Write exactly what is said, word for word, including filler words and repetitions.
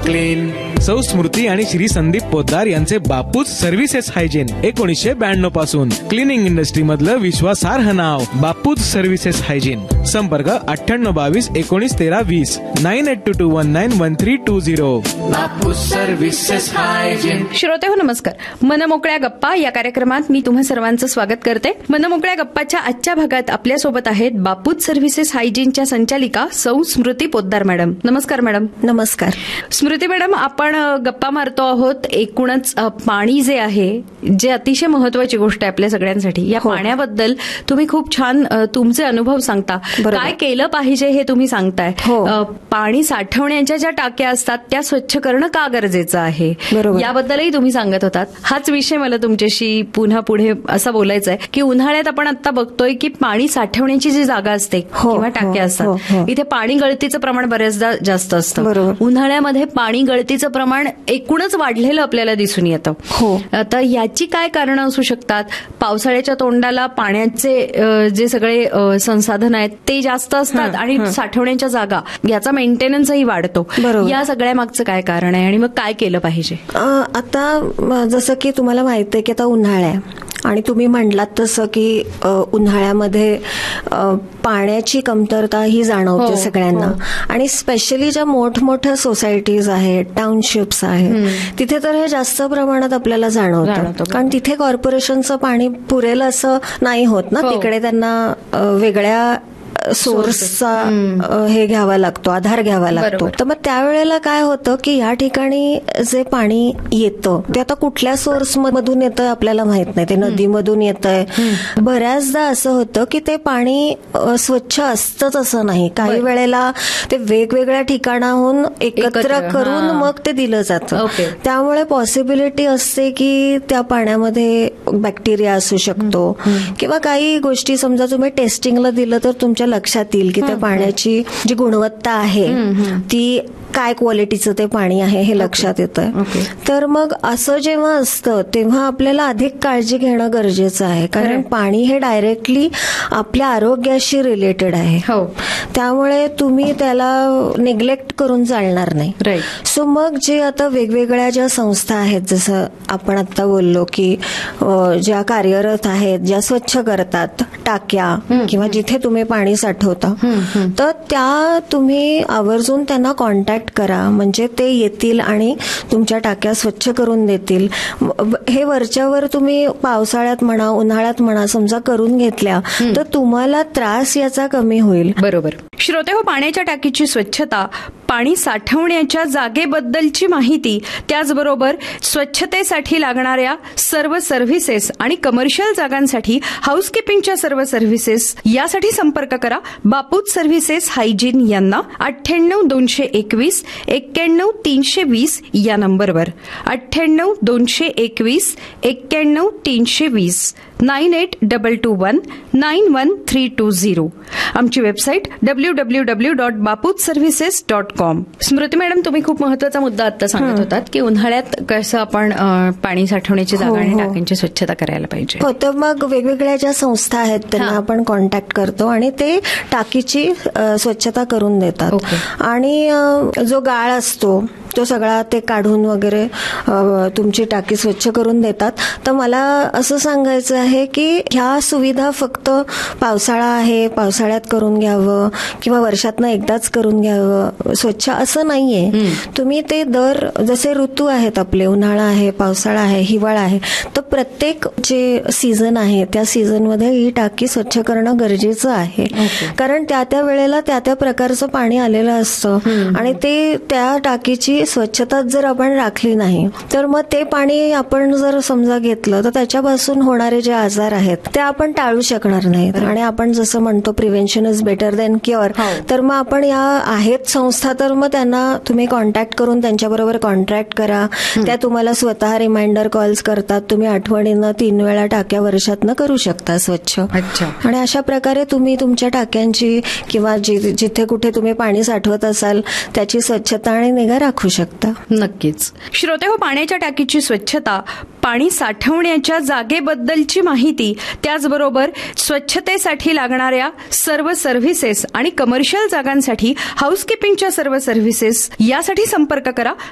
Clean. सौ स्मृती आणि श्री संदीप पोद्दार यांचे बापूज सर्व्हिसेस हायजीन एकोणीसशे ब्याण्णव पासून क्लिनिंग इंडस्ट्री मधलं विश्वासार्ह नाव बापूज सर्व्हिसेस हायजीन. संपर्क अठ्ठ्याण्णव बावीस एकोणीस तेरा वीस nine eight to to one nine one three to zero. बापूज services hygiene. श्रोते हो नमस्कार. मनमोकळ्या गप्पा या कार्यक्रमात मी तुम्हा सर्वांचं स्वागत करते. मनमोकळ्या गप्पाच्या आजच्या भागात आपल्यासोबत आहेत बापूज सर्व्हिसेस हायजीनच्या संचालिका सौ स्मृती पोद्दार मॅडम. नमस्कार मॅडम. नमस्कार स्मृती मॅडम. आपण गप्पा मारतो आहोत एकूणच पाणी जे आहे, जे अतिशय महत्वाची गोष्ट आहे आपल्या सगळ्यांसाठी. या पाण्याबद्दल तुम्ही खूप छान तुमचे अनुभव सांगता. काय केलं पाहिजे हे तुम्ही सांगताय. पाणी साठवण्याच्या ज्या टाक्या असतात त्या स्वच्छ करणं का गरजेचं आहे याबद्दलही तुम्ही सांगत होतात. हाच विषय मला तुमच्याशी पुन्हा पुढे असं बोलायचं आहे की उन्हाळ्यात आपण आता बघतोय की पाणी साठवण्याची जी जागा असते किंवा टाक्या असतात, इथे पाणी गळतीचं प्रमाण बऱ्याचदा जास्त असतं. उन्हाळ्यामध्ये पाणी गळतीचं प्रमाण एकूणच वाढलेलं आपल्याला दिसून येतं. आता याची काय कारणं असू शकतात. पावसाळ्याच्या तोंडाला पाण्याचे जे सगळे संसाधन आहेत ते जास्त असतात आणि साठवण्याच्या जागा याचा मेंटेनन्सही वाढतो. या सगळ्या मागचं काय कारण आहे आणि मग काय केलं पाहिजे. आता जसं की तुम्हाला माहिती आहे की आता उन्हाळा आहे आणि तुम्ही म्हटलात तसं की उन्हाळ्यामध्ये पाण्याची कमतरता ही जाणवते सगळ्यांना. आणि स्पेशली ज्या मोठमोठ्या सोसायटीज आहेत, टाउनशिप्स आहेत, तिथे तर हे जास्त प्रमाणात आपल्याला जाणवतं. कारण तिथे कॉर्पोरेशनचं पाणी पुरेल असं नाही होत ना. तिकडे त्यांना वेगळ्या सोर्सचा हे घ्यावा लागतो, आधार घ्यावा लागतो. तर मग त्यावेळेला काय होतं की या ठिकाणी जे पाणी येतं ते आता कुठल्या सोर्स मधून येतं आपल्याला माहित नाही. ते नदीमधून येतंय. बऱ्याचदा असं होतं की ते पाणी स्वच्छ असतंच असं नाही. काही वेळेला ते वेगवेगळ्या ठिकाणाहून एकत्र करून मग ते दिलं जातं. त्यामुळे पॉसिबिलिटी असते की त्या पाण्यामध्ये बॅक्टेरिया असू शकतो किंवा काही गोष्टी समजा तुम्ही टेस्टिंगला दिलं तर तुमच्या लक्षात येईल की त्या पाण्याची जी गुणवत्ता आहे ती काय क्वालिटीचं ते पाणी आहे हे लक्षात येतं. तर मग असं जेव्हा असतं तेव्हा आपल्याला अधिक काळजी घेणं गरजेचं आहे. कारण पाणी हे डायरेक्टली आपल्या आरोग्याशी रिलेटेड आहे. त्यामुळे तुम्ही त्याला निग्लेक्ट करून चालणार नाही. सो मग जे आता वेगवेगळ्या ज्या संस्था आहेत, जसं आपण आता बोललो की ज्या कार्यरत आहेत, ज्या स्वच्छ करतात टाक्या किंवा जिथे तुम्ही पाणी साठवता, तर त्या तुम्ही आवर्जून त्यांना कॉन्टॅक्ट करा. म्हणजे ते येतील आणि तुमच्या टाक्या स्वच्छ करून देतील. हे वरच्यावर तुम्ही पावसाळ्यात म्हणा, उन्हाळ्यात म्हणा समजा करून घेतल्या तर तुम्हाला त्रास याचा कमी होईल. बरोबर. श्रोते हो, पाण्याच्या टाकीची स्वच्छता, पाणी साठवण्याच्या जागेबद्दलची माहिती, त्याचबरोबर स्वच्छतेसाठी लागणाऱ्या सर्व सर्व्हिसेस आणि कमर्शियल जागांसाठी हाऊसकीपिंगच्या सर्व सर्व्हिसेस यासाठी संपर्क करा बापूज सर्व्हिसेस हायजीन यांना. अठ्ठ्याण्णव दोनशे एकवीस एक्क्याण्णव तीनशे वीस या नंबरवर. अठ्ठ्याण्णव दोनशे एकवीस एक्क्याण्णव तीनशे वीस nine eight double two one nine one three to zero. आमची website W W W dot बापूज services dot com. स्मृती मॅडम, तुम्ही खूप महत्वाचा मुद्दा आता सांगत होतात की उन्हाळ्यात कसं आपण पाणी साठवण्याची जागा आणि टाक्यांची स्वच्छता करायला पाहिजे. हो, तर मग वेगवेगळ्या ज्या संस्था आहेत त्यांना आपण कॉन्टॅक्ट करतो आणि ते टाकीची स्वच्छता करून देतात. आणि जो गाळ असतो तो सगळा ते काढून वगैरे तुमची टाकी स्वच्छ करून देतात. तर मला असं सांगायचं आहे की ह्या सुविधा फक्त पावसाळा आहे, पावसाळ्यात करून घ्यावं किंवा वर्षातनं एकदाच करून घ्यावं स्वच्छ असं नाहीये. तुम्ही ते दर जसे ऋतू आहेत आपले, उन्हाळा आहे, पावसाळा आहे, हिवाळा आहे, तर प्रत्येक जे सीझन आहे त्या सीझनमध्ये ही टाकी स्वच्छ करणं गरजेचं आहे. कारण त्या त्या वेळेला त्या त्या प्रकारचं पाणी आलेलं असतं आणि ते त्या टाकीची स्वच्छता जर आपण राखली नाही तर मग ते पाणी आपण जर समजा घेतलं तर त्याच्यापासून होणारे जे आजार आहेत ते आपण टाळू शकणार नाहीत. आणि आपण जसं म्हणतो prevention is better than cure, तर मग आपण या आहेत संस्था, तर मग त्यांना तुम्ही कॉन्टॅक्ट करून त्यांच्याबरोबर कॉन्ट्रॅक्ट करा. त्या तुम्हाला स्वतः रिमाइंडर कॉल्स करतात. तुम्ही आठवणीनं तीन वेळा टाक्या वर्षातनं करू शकता स्वच्छ. आणि अशा प्रकारे तुम्ही तुमच्या टाक्यांची किंवा जिथे कुठे तुम्ही पाणी साठवत असाल त्याची स्वच्छता आणि निगा राखू शकता. नक्कीच. श्रोते हो, पाण्याच्या टाकीची स्वच्छता, पाणी साठवण्याच्या जागेबद्दलची माहिती, त्याचबरोबर स्वच्छतेसाठी लागणाऱ्या सर्व सर्व्हिसेस आणि कमर्शियल जागांसाठी हाऊसकीपिंगच्या सर्व सर्व्हिसेस यासाठी संपर्क करा